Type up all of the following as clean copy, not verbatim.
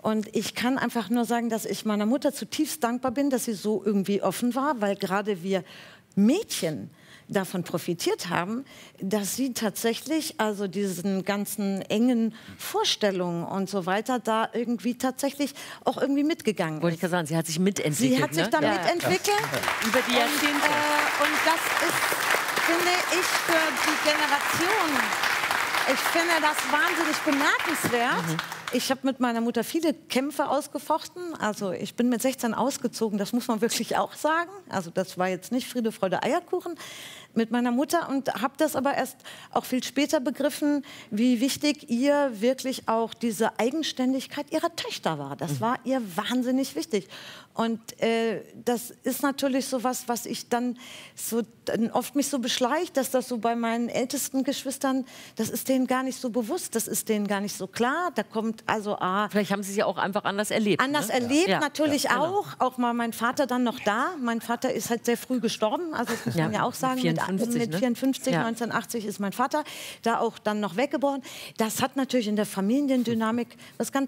Und ich kann einfach nur sagen, dass ich meiner Mutter zutiefst dankbar bin, dass sie so irgendwie offen war, weil gerade wir Mädchen davon profitiert haben, dass sie tatsächlich, also diesen ganzen engen Vorstellungen und so weiter, da irgendwie tatsächlich auch irgendwie mitgegangen ist. Wollte ich gerade sagen, sie hat sich mitentwickelt. Sie hat sich da mitentwickelt. Über die Jahrzehnte. Und das ist, finde ich, für die Generation, ich finde das wahnsinnig bemerkenswert. Ich habe mit meiner Mutter viele Kämpfe ausgefochten. Also ich bin mit 16 ausgezogen, das muss man wirklich auch sagen. Also das war jetzt nicht Friede, Freude, Eierkuchen mit meiner Mutter und habe das aber erst auch viel später begriffen, wie wichtig ihr wirklich auch diese Eigenständigkeit ihrer Töchter war. Das war ihr wahnsinnig wichtig. Und das ist natürlich so was ich dann so oft mich so beschleicht, dass das so bei meinen ältesten Geschwistern, das ist denen gar nicht so bewusst, das ist denen gar nicht so klar. Da kommt also vielleicht haben sie es ja auch einfach anders erlebt. Anders erlebt, natürlich auch. Auch mal mein Vater dann noch da. Mein Vater ist halt sehr früh gestorben, also das muss man ja auch sagen. Mit 54, 1980 ist mein Vater da auch dann noch weggeboren. Das hat natürlich in der Familiendynamik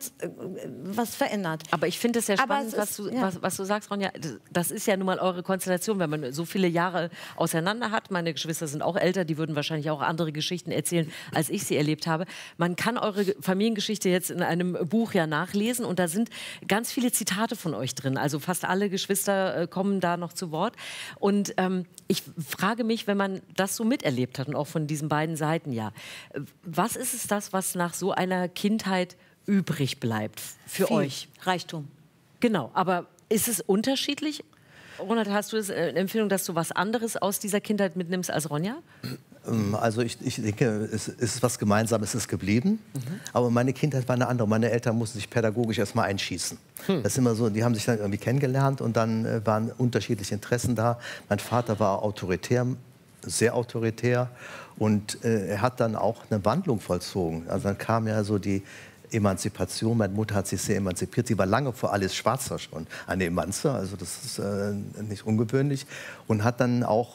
was verändert. Aber ich finde es ja spannend, was du sagst, Ronja. Das ist ja nun mal eure Konstellation, wenn man so viele Jahre auseinander hat. Meine Geschwister sind auch älter, die würden wahrscheinlich auch andere Geschichten erzählen, als ich sie erlebt habe. Man kann eure Familiengeschichte jetzt in einem Buch ja nachlesen und da sind ganz viele Zitate von euch drin. Also fast alle Geschwister kommen da noch zu Wort. Und ich frage mich, wenn man das so miterlebt hat und auch von diesen beiden Seiten, ja, was ist es das, was nach so einer Kindheit übrig bleibt für euch? Reichtum. Genau, aber ist es unterschiedlich? Ronald, hast du eine Empfehlung, dass du was anderes aus dieser Kindheit mitnimmst als Ronja? Also ich denke, es ist was Gemeinsames ist geblieben. Aber meine Kindheit war eine andere. Meine Eltern mussten sich pädagogisch erstmal einschießen. Das ist immer so, die haben sich dann irgendwie kennengelernt und dann waren unterschiedliche Interessen da. Mein Vater war autoritär, sehr autoritär und er hat dann auch eine Wandlung vollzogen. Also dann kam ja so die Emanzipation. Meine Mutter hat sich sehr emanzipiert. Sie war lange vor Alice Schwarzer schon eine Emanze, also das ist nicht ungewöhnlich. Und hat dann auch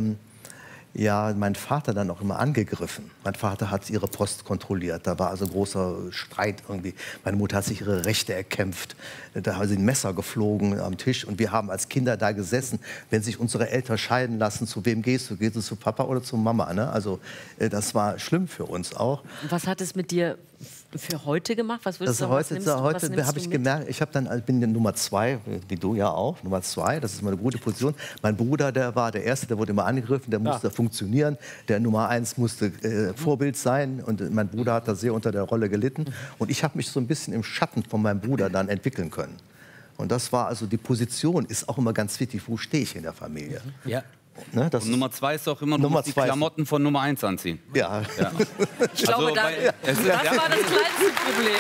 meinen Vater dann auch immer angegriffen. Mein Vater hat ihre Post kontrolliert. Da war also großer Streit irgendwie. Meine Mutter hat sich ihre Rechte erkämpft. Da haben sie ein Messer geflogen am Tisch. Und wir haben als Kinder da gesessen. Wenn sich unsere Eltern scheiden lassen, zu wem gehst du? Gehst du zu Papa oder zu Mama? Ne? Also das war schlimm für uns auch. Und was hat es mit dir für heute gemacht? Was würdest du sagen, heute habe ich gemerkt, ich bin Nummer 2, wie du ja auch, Nummer 2, das ist mal eine gute Position. Mein Bruder, der war der Erste, der wurde immer angegriffen, der musste funktionieren. Der Nummer 1 musste Vorbild sein und mein Bruder hat da sehr unter der Rolle gelitten. Und ich habe mich so ein bisschen im Schatten von meinem Bruder dann entwickeln können. Und das war also, die Position ist auch immer ganz wichtig, wo stehe ich in der Familie. Ja. Ne, und Nummer 2 ist auch immer, du musst die Klamotten von Nummer 1 anziehen. Ja. Ich glaube, das war das kleinste Problem.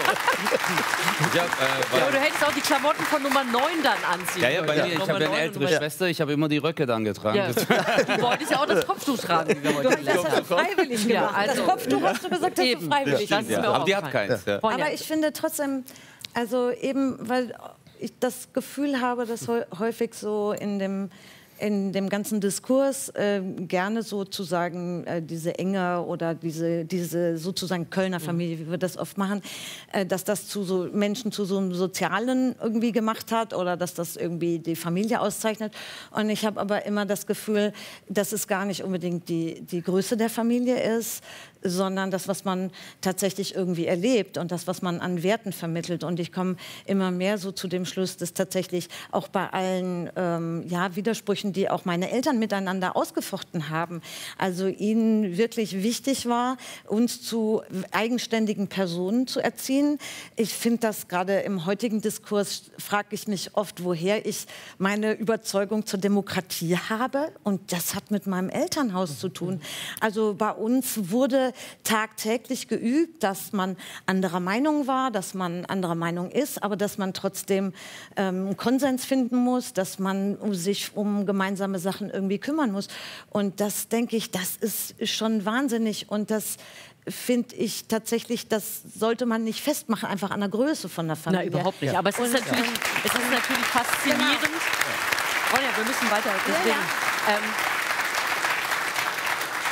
Aber du hättest auch die Klamotten von Nummer 9 dann anziehen. Ja, bei mir, ich habe ja eine ältere Schwester, ich habe immer die Röcke dann getragen. Ja. Du wolltest ja auch das Kopftuch tragen. Du hast das ja freiwillig gemacht. Also, das Kopftuch hast du gesagt, dass du freiwillig gemacht. Aber die hat keins. Aber ich finde trotzdem, also eben, weil ich das Gefühl habe, dass häufig so in dem ganzen Diskurs gerne sozusagen diese Enge oder diese sozusagen Kölner Familie, wie wir das oft machen, dass das zu so Menschen zu so einem Sozialen irgendwie gemacht hat oder dass das irgendwie die Familie auszeichnet. Und ich habe aber immer das Gefühl, dass es gar nicht unbedingt die Größe der Familie ist, sondern das, was man tatsächlich irgendwie erlebt und das, was man an Werten vermittelt. Und ich komme immer mehr so zu dem Schluss, dass tatsächlich auch bei allen Widersprüchen, die auch meine Eltern miteinander ausgefochten haben, also ihnen wirklich wichtig war, uns zu eigenständigen Personen zu erziehen. Ich finde das gerade im heutigen Diskurs, frage ich mich oft, woher ich meine Überzeugung zur Demokratie habe. Und das hat mit meinem Elternhaus zu tun. Also bei uns wurde tagtäglich geübt, dass man anderer Meinung war, dass man anderer Meinung ist, aber dass man trotzdem Konsens finden muss, dass man sich um gemeinsame Sachen irgendwie kümmern muss. Und das, denke ich, das ist schon wahnsinnig. Und das finde ich tatsächlich, das sollte man nicht festmachen, einfach an der Größe von der Familie. Nein, überhaupt nicht. Aber es ist natürlich faszinierend. Genau. Ronja, wir müssen weiter. Deswegen.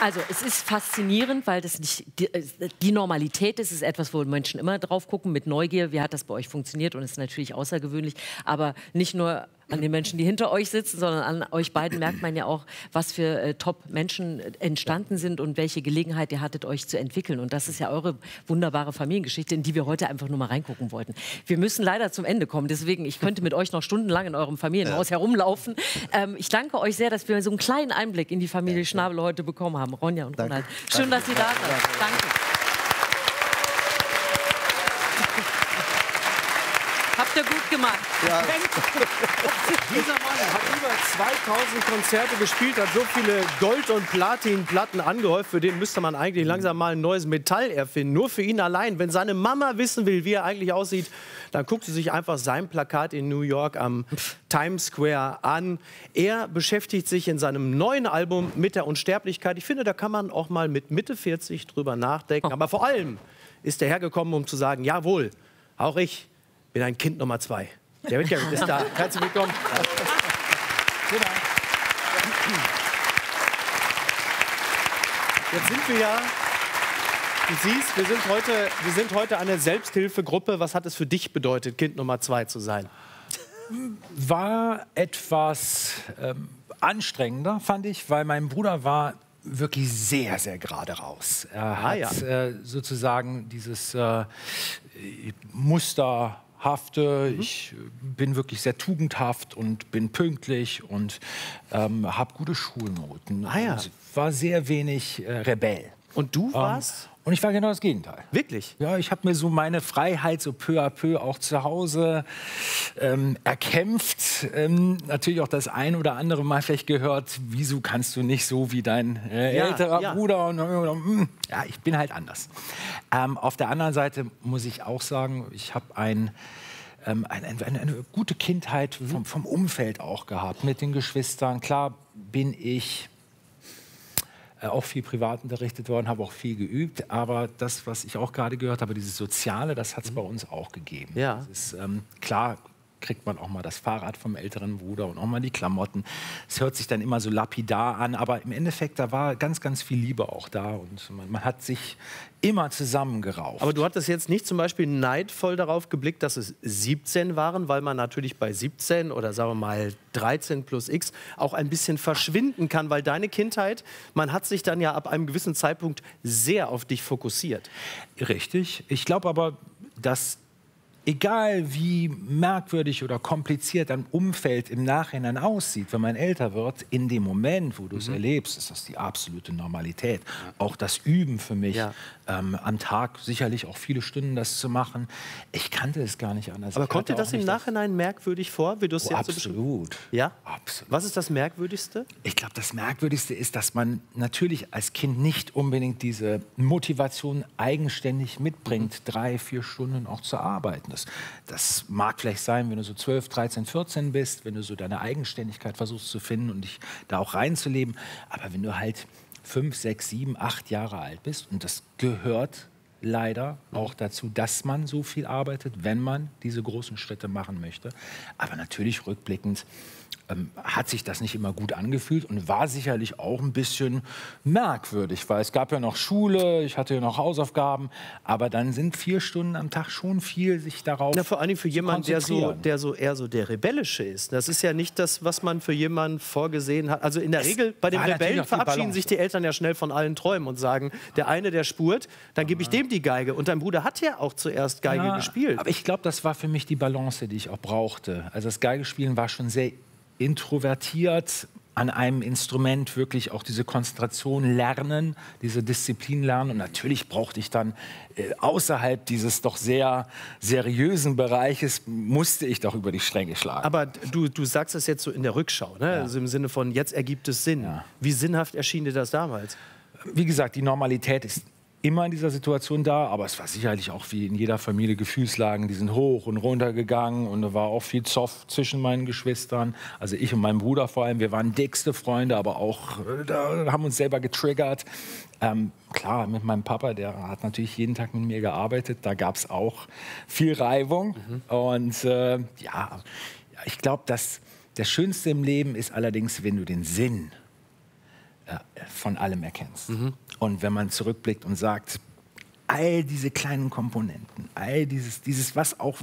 Also es ist faszinierend, weil das nicht die Normalität ist. Es ist etwas, wo Menschen immer drauf gucken mit Neugier. Wie hat das bei euch funktioniert? Und es ist natürlich außergewöhnlich. Aber nicht nur an den Menschen, die hinter euch sitzen, sondern an euch beiden merkt man ja auch, was für Top-Menschen entstanden sind und welche Gelegenheit ihr hattet, euch zu entwickeln. Und das ist ja eure wunderbare Familiengeschichte, in die wir heute einfach nur mal reingucken wollten. Wir müssen leider zum Ende kommen. Deswegen, ich könnte mit euch noch stundenlang in eurem Familienhaus herumlaufen. Ich danke euch sehr, dass wir so einen kleinen Einblick in die Familie Schnabel heute bekommen haben. Ronja und Ronald. Schön, dass ihr da seid. Danke. Habt ihr gut gemacht. Ja. Dieser Mann hat über 2000 Konzerte gespielt, hat so viele Gold- und Platinplatten angehäuft. Für den müsste man eigentlich langsam mal ein neues Metall erfinden. Nur für ihn allein. Wenn seine Mama wissen will, wie er eigentlich aussieht, dann guckt sie sich einfach sein Plakat in New York am Times Square an. Er beschäftigt sich in seinem neuen Album mit der Unsterblichkeit. Ich finde, da kann man auch mal mit Mitte 40 drüber nachdenken. Aber vor allem ist er hergekommen, um zu sagen, jawohl, auch ich bin ein Kind Nummer 2. Der Wittgen ist da. Herzlich willkommen. Jetzt sind wir ja, du siehst, wir sind heute eine Selbsthilfegruppe. Was hat es für dich bedeutet, Kind Nummer 2 zu sein? War etwas anstrengender, fand ich, weil mein Bruder war wirklich sehr, sehr gerade raus. Er hat sozusagen dieses Musterhafte, ich bin wirklich sehr tugendhaft und bin pünktlich und habe gute Schulnoten. Und war sehr wenig Rebell. Und du warst? Und ich war genau das Gegenteil. Wirklich? Ja, ich habe mir so meine Freiheit so peu à peu auch zu Hause erkämpft. Natürlich auch das ein oder andere Mal vielleicht gehört, wieso kannst du nicht so wie dein älterer Bruder? Und, ja, ich bin halt anders. Auf der anderen Seite muss ich auch sagen, ich habe eine gute Kindheit vom Umfeld auch gehabt, mit den Geschwistern. Klar bin ich auch viel privat unterrichtet worden, habe auch viel geübt. Aber das, was ich auch gerade gehört habe, dieses Soziale, das hat es bei uns auch gegeben. Ja. Das ist, klar kriegt man auch mal das Fahrrad vom älteren Bruder und auch mal die Klamotten. Es hört sich dann immer so lapidar an, aber im Endeffekt, da war ganz, ganz viel Liebe auch da und man hat sich immer zusammengerauft. Aber du hattest jetzt nicht zum Beispiel neidvoll darauf geblickt, dass es 17 waren, weil man natürlich bei 17 oder sagen wir mal 13 plus X auch ein bisschen verschwinden kann, weil deine Kindheit, man hat sich dann ja ab einem gewissen Zeitpunkt sehr auf dich fokussiert. Richtig. Ich glaube aber, dass egal wie merkwürdig oder kompliziert ein Umfeld im Nachhinein aussieht, wenn man älter wird, in dem Moment, wo du es erlebst, ist das die absolute Normalität. Ja. Auch das Üben für mich, am Tag sicherlich auch viele Stunden das zu machen. Ich kannte es gar nicht anders. Aber kommt dir das im Nachhinein merkwürdig vor, wie du es jetzt absolut. So ja? Absolut. Was ist das Merkwürdigste? Ich glaube, das Merkwürdigste ist, dass man natürlich als Kind nicht unbedingt diese Motivation eigenständig mitbringt, 3, 4 Stunden auch zu arbeiten. Das mag vielleicht sein, wenn du so 12, 13, 14 bist, wenn du so deine Eigenständigkeit versuchst zu finden und dich da auch reinzuleben. Aber wenn du halt 5, 6, 7, 8 Jahre alt bist, und das gehört leider auch dazu, dass man so viel arbeitet, wenn man diese großen Schritte machen möchte. Aber natürlich rückblickend hat sich das nicht immer gut angefühlt und war sicherlich auch ein bisschen merkwürdig, weil es gab ja noch Schule, ich hatte ja noch Hausaufgaben, aber dann sind 4 Stunden am Tag schon viel, sich darauf zu konzentrieren. Vor allem für jemanden, der eher so der Rebellische ist. Das ist ja nicht das, was man für jemanden vorgesehen hat. Also in der Regel, bei den Rebellen verabschieden sich die Eltern ja schnell von allen Träumen und sagen, der eine, der spurt, dann gebe ich dem die Geige. Und dein Bruder hat ja auch zuerst Geige gespielt. Aber ich glaube, das war für mich die Balance, die ich auch brauchte. Also das Geigespielen war schon sehr introvertiert, an einem Instrument wirklich auch diese Konzentration lernen, diese Disziplin lernen. Und natürlich brauchte ich dann außerhalb dieses doch sehr seriösen Bereiches, musste ich doch über die Stränge schlagen. Aber du sagst das jetzt so in der Rückschau, ne? Also im Sinne von, jetzt ergibt es Sinn. Ja. Wie sinnhaft erschien dir das damals? Wie gesagt, die Normalität ist immer in dieser Situation da, aber es war sicherlich auch wie in jeder Familie Gefühlslagen, die sind hoch und runter gegangen und da war auch viel Zoff zwischen meinen Geschwistern, also ich und mein Bruder vor allem, wir waren dickste Freunde, aber auch da haben uns selber getriggert. Klar, mit meinem Papa, der hat natürlich jeden Tag mit mir gearbeitet, da gab es auch viel Reibung und ja, ich glaube, dass das Schönste im Leben ist allerdings, wenn du den Sinn von allem erkennst. Und wenn man zurückblickt und sagt, all diese kleinen Komponenten, all dieses, was auch